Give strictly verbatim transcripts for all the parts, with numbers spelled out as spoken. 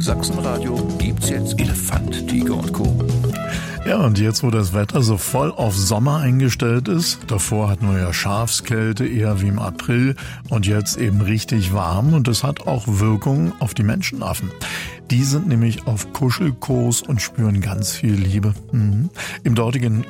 Sachsenradio gibt's jetzt Elefant, Tiger und Co. Ja, und jetzt, wo das Wetter so voll auf Sommer eingestellt ist, davor hatten wir ja Schafskälte eher wie im April und jetzt eben richtig warm und das hat auch Wirkung auf die Menschenaffen. Die sind nämlich auf Kuschelkurs und spüren ganz viel Liebe. Mhm. Im dortigen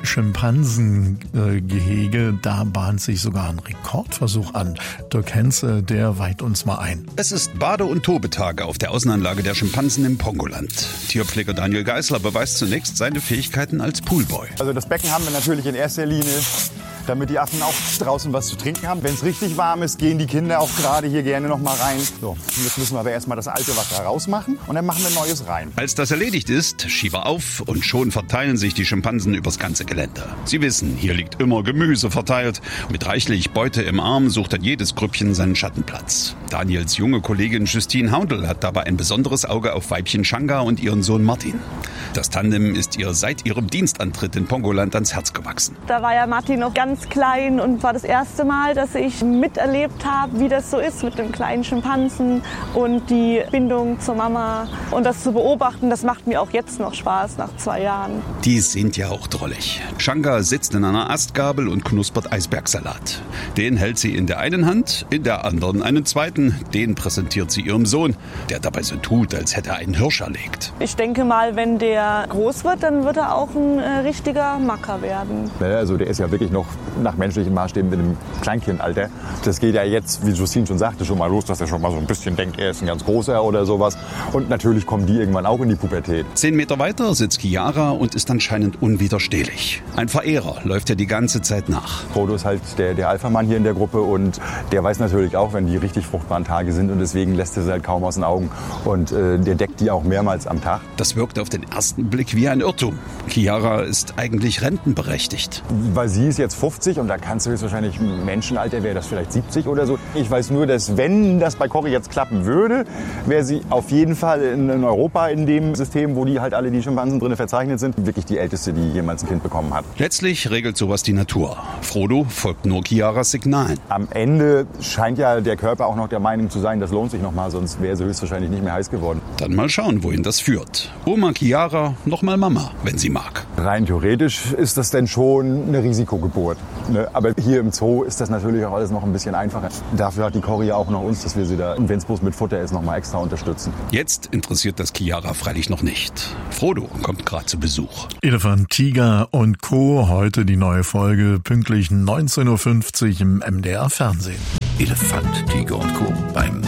Schimpansengehege, da bahnt sich sogar ein Rekordversuch an. Dirk Henze, der weiht uns mal ein. Es ist Bade- und Tobetag auf der Außenanlage der Schimpansen im Pongoland. Tierpfleger Daniel Geisler beweist zunächst seine Fähigkeiten als Poolboy. Also das Becken haben wir natürlich in erster Linie, damit die Affen auch draußen was zu trinken haben. Wenn es richtig warm ist, gehen die Kinder auch gerade hier gerne noch mal rein. So, jetzt müssen wir aber erstmal das alte Wasser rausmachen und dann machen wir Neues rein. Als das erledigt ist, Schieber auf und schon verteilen sich die Schimpansen übers ganze Gelände. Sie wissen, hier liegt immer Gemüse verteilt. Mit reichlich Beute im Arm sucht dann jedes Grüppchen seinen Schattenplatz. Daniels junge Kollegin Justine Haundl hat dabei ein besonderes Auge auf Weibchen Shanga und ihren Sohn Martin. Das Tandem ist ihr seit ihrem Dienstantritt in Pongoland ans Herz gewachsen. Da war ja Martin noch ganz klein und war das erste Mal, dass ich miterlebt habe, wie das so ist mit dem kleinen Schimpansen und die Bindung zur Mama. Und das zu beobachten, das macht mir auch jetzt noch Spaß nach zwei Jahren. Die sind ja auch drollig. Shanga sitzt in einer Astgabel und knuspert Eisbergsalat. Den hält sie in der einen Hand, in der anderen einen zweiten. Den präsentiert sie ihrem Sohn, der dabei so tut, als hätte er einen Hirsch erlegt. Ich denke mal, wenn der groß wird, dann wird er auch ein äh, richtiger Macker werden. Ja, also der ist ja wirklich noch nach menschlichen Maßstäben in einem Kleinkindalter. Das geht ja jetzt, wie Justine schon sagte, schon mal los, dass er schon mal so ein bisschen denkt, er ist ein ganz großer oder sowas. Und natürlich kommen die irgendwann auch in die Pubertät. Zehn Meter weiter sitzt Chiara und ist anscheinend unwiderstehlich. Ein Verehrer läuft ja die ganze Zeit nach. Frodo ist halt der, der Alpha-Mann hier in der Gruppe und der weiß natürlich auch, wenn die richtig fruchtbaren Tage sind und deswegen lässt er sie halt kaum aus den Augen. Und äh, der deckt die auch mehrmals am Tag. Das wirkt auf den ersten Blick wie ein Irrtum. Chiara ist eigentlich rentenberechtigt. Weil sie ist jetzt fünfzig und da kannst du jetzt wahrscheinlich im Menschenalter wäre das vielleicht siebzig oder so. Ich weiß nur, dass wenn das bei Cory jetzt klappen würde, wäre sie auf jeden Fall in, in Europa in dem System, wo die halt alle die Schimpansen drin verzeichnet sind, wirklich die älteste, die jemals ein Kind bekommen hat. Letztlich regelt sowas die Natur. Frodo folgt nur Chiaras Signalen. Am Ende scheint ja der Körper auch noch der Meinung zu sein, das lohnt sich noch mal, sonst wäre sie höchstwahrscheinlich nicht mehr heiß geworden. Dann mal schauen, wohin das führt. Oma Chiara, noch mal Mama, wenn sie mag. Rein theoretisch ist das denn schon eine Risikogeburt. Ne? Aber hier im Zoo ist das natürlich auch alles noch ein bisschen einfacher. Dafür hat die Cory ja auch noch uns, dass wir sie da, wenn es bloß mit Futter ist, noch mal extra unterstützen. Jetzt interessiert das Chiara freilich noch nicht. Frodo kommt gerade zu Besuch. Elefant, Tiger und Co. Heute die neue Folge, pünktlich neunzehn Uhr fünfzig im M D R Fernsehen. Elefant, Tiger und Co. beim